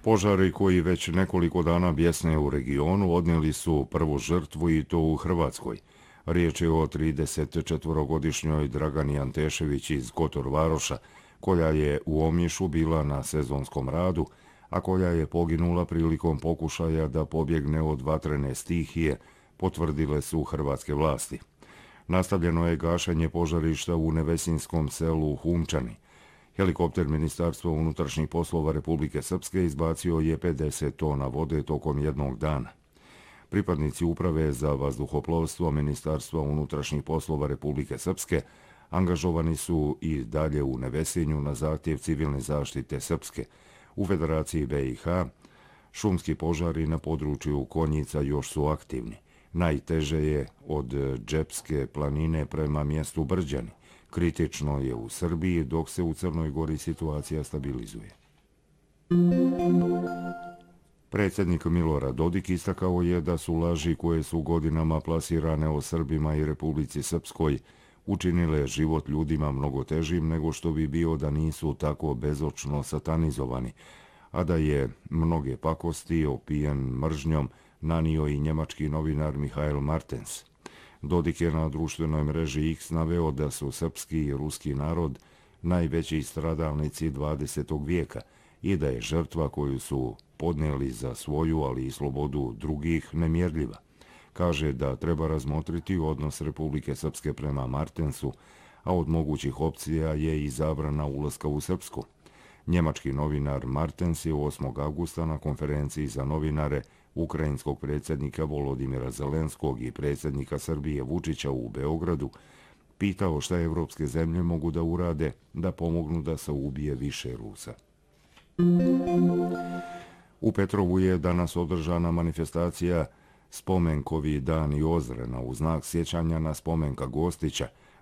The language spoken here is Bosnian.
Požari koji već nekoliko dana bjesne u regionu odnijeli su prvu žrtvu i to u Hrvatskoj. Riječ je o 34-godišnjoj Dragani Antešević iz Kotor Varoša, koja je u Omišu bila na sezonskom radu, a koja je poginula prilikom pokušaja da pobjegne od vatrene stihije, potvrdile su hrvatske vlasti. Nastavljeno je gašenje požarišta u nevesinskom selu Humčani. Helikopter Ministarstva unutrašnjih poslova Republike Srpske izbacio je 50 tona vode tokom jednog dana. Pripadnici Uprave za vazduhoplovstvo Ministarstva unutrašnjih poslova Republike Srpske angažovani su i dalje u Nevesinju na zahtjev civilne zaštite Srpske. U Federaciji BiH šumski požari na području Konjica još su aktivni. Najteže je od Džepske planine prema mjestu Brđani. Kritično je u Srbiji, dok se u Crnoj Gori situacija stabilizuje. Predsjednik Milorad Dodik istakao je da su laži koje su godinama plasirane o Srbima i Republici Srpskoj učinile život ljudima mnogo težim nego što bi bio da nisu tako bezočno satanizovani, a da je mnoge pakosti opijen mržnjom nanio i njemački novinar Mihael Martens. Dodik je na društvenoj mreži X naveo da su srpski i ruski narod najveći stradalnici 20. vijeka i da je žrtva koju su podnijeli za svoju, ali i slobodu drugih, nemjerljiva. Kaže da treba razmotriti odnos Republike Srpske prema Martensu, a od mogućih opcija je i zabrana ulaska u Srpsku. Njemački novinar Martens je 8. augusta na konferenciji za novinare ukrajinskog predsjednika Volodimira Zelenskog i predsjednika Srbije Vučića u Beogradu pitao šta evropske zemlje mogu da urade da pomognu da se ubije više Rusa. U Petrovu je danas održana manifestacija Spomenkovi dani Ozrena u znak sjećanja na Spomenka Gostića,